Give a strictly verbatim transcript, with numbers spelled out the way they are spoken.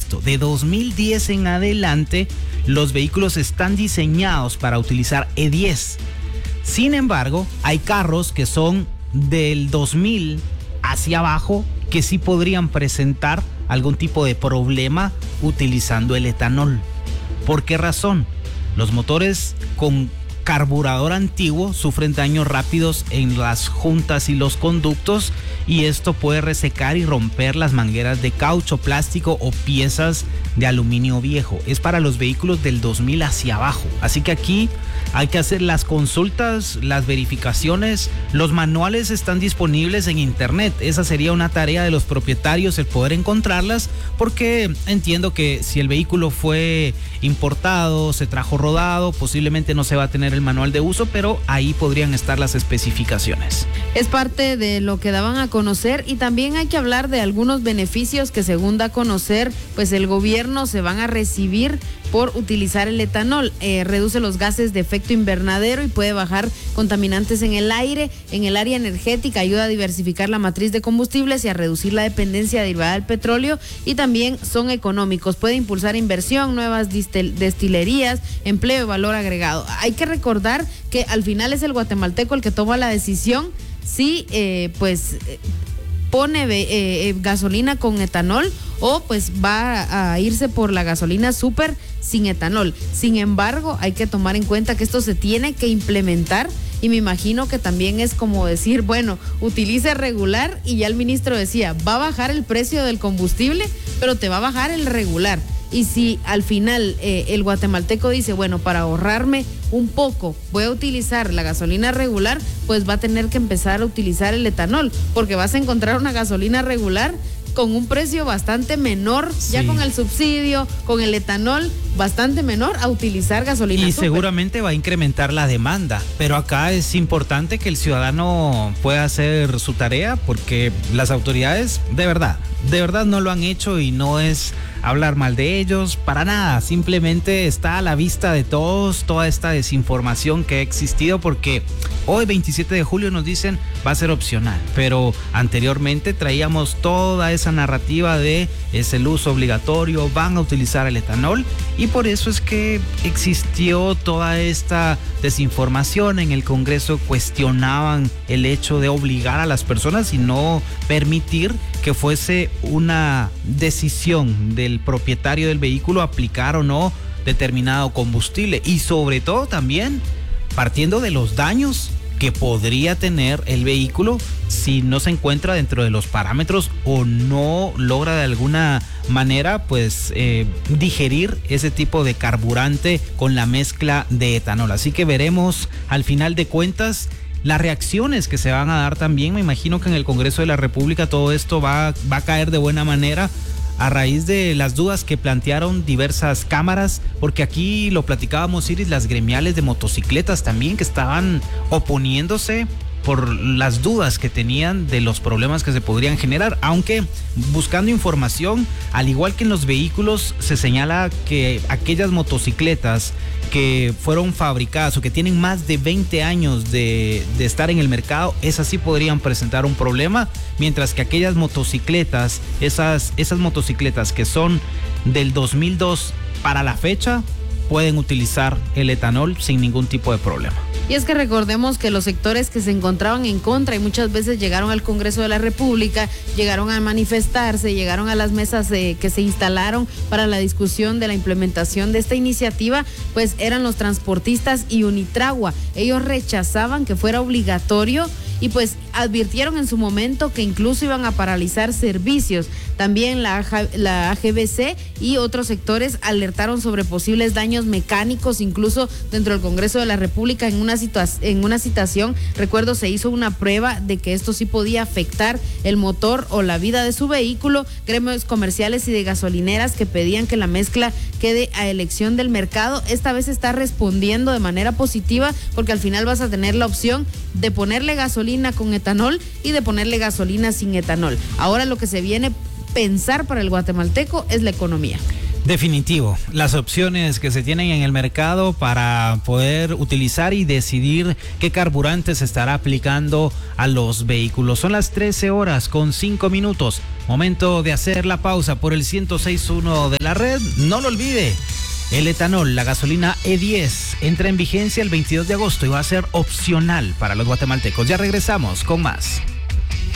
esto, de dos mil diez en adelante, los vehículos están diseñados para utilizar E diez. Sin embargo, hay carros que son del dos mil hacia abajo que sí podrían presentar algún tipo de problema utilizando el etanol. ¿Por qué razón? Los motores con carburador antiguo sufren daños rápidos en las juntas y los conductos, y esto puede resecar y romper las mangueras de caucho, plástico o piezas de aluminio viejo. Es para los vehículos del dos mil hacia abajo. Así que aquí hay que hacer las consultas, las verificaciones. Los manuales están disponibles en internet. Esa sería una tarea de los propietarios, el poder encontrarlas, porque entiendo que si el vehículo fue importado, se trajo rodado, posiblemente no se va a tener el manual de uso, pero ahí podrían estar las especificaciones. Es parte de lo que daban a conocer, y también hay que hablar de algunos beneficios que, según da a conocer, pues el gobierno se van a recibir por utilizar el etanol. Eh, reduce los gases de efecto invernadero y puede bajar contaminantes en el aire. En el área energética ayuda a diversificar la matriz de combustibles y a reducir la dependencia derivada del petróleo, y también son económicos. Puede impulsar inversión, nuevas distil- destilerías, empleo y valor agregado. Hay que recordar que al final es el guatemalteco el que toma la decisión si eh, pues eh, pone eh, eh, gasolina con etanol, o pues va a irse por la gasolina súper sin etanol. Sin embargo, hay que tomar en cuenta que esto se tiene que implementar, y me imagino que también es como decir, bueno, utilice regular, y ya el ministro decía, va a bajar el precio del combustible, pero te va a bajar el regular. Y si al final eh, el guatemalteco dice, bueno, para ahorrarme un poco voy a utilizar la gasolina regular, pues va a tener que empezar a utilizar el etanol, porque vas a encontrar una gasolina regular con un precio bastante menor, sí, ya con el subsidio, con el etanol bastante menor a utilizar gasolina. Y super. Seguramente va a incrementar la demanda, pero acá es importante que el ciudadano pueda hacer su tarea, porque las autoridades de verdad, de verdad no lo han hecho, y no es hablar mal de ellos, para nada, simplemente está a la vista de todos toda esta desinformación que ha existido, porque hoy veintisiete de julio nos dicen va a ser opcional, pero anteriormente traíamos toda esa narrativa de es el uso obligatorio, van a utilizar el etanol, y por eso es que existió toda esta desinformación. En el Congreso cuestionaban el hecho de obligar a las personas y no permitir que fuese una decisión del propietario del vehículo aplicar o no determinado combustible, y sobre todo también partiendo de los daños que podría tener el vehículo si no se encuentra dentro de los parámetros o no logra de alguna manera pues eh, digerir ese tipo de carburante con la mezcla de etanol. Así que veremos al final de cuentas las reacciones que se van a dar también. Me imagino que en el Congreso de la República todo esto va, va a caer de buena manera a raíz de las dudas que plantearon diversas cámaras, porque aquí lo platicábamos, Iris, las gremiales de motocicletas también, que estaban oponiéndose por las dudas que tenían de los problemas que se podrían generar, aunque buscando información, al igual que en los vehículos, se señala que aquellas motocicletas que fueron fabricadas o que tienen más de veinte años de, de estar en el mercado, esas sí podrían presentar un problema, mientras que aquellas motocicletas, esas, esas motocicletas que son del dos mil dos para la fecha, pueden utilizar el etanol sin ningún tipo de problema. Y es que recordemos que los sectores que se encontraban en contra y muchas veces llegaron al Congreso de la República, llegaron a manifestarse, llegaron a las mesas eh, que se instalaron para la discusión de la implementación de esta iniciativa, pues eran los transportistas y Unitragua. Ellos rechazaban que fuera obligatorio y pues advirtieron en su momento que incluso iban a paralizar servicios. También la, la A G V C y otros sectores alertaron sobre posibles daños mecánicos, incluso dentro del Congreso de la República en una, situa- en una citación, recuerdo, se hizo una prueba de que esto sí podía afectar el motor o la vida de su vehículo. Gremios comerciales y de gasolineras que pedían que la mezcla quede a elección del mercado, esta vez está respondiendo de manera positiva, porque al final vas a tener la opción de ponerle gasolina con etanol y de ponerle gasolina sin etanol. Ahora lo que se viene a pensar para el guatemalteco es la economía. Definitivo, las opciones que se tienen en el mercado para poder utilizar y decidir qué carburante se estará aplicando a los vehículos. Son las trece horas con cinco minutos. Momento de hacer la pausa por el ciento seis punto uno de la red. No lo olvide, el etanol, la gasolina E diez, entra en vigencia el veintidós de agosto y va a ser opcional para los guatemaltecos. Ya regresamos con más.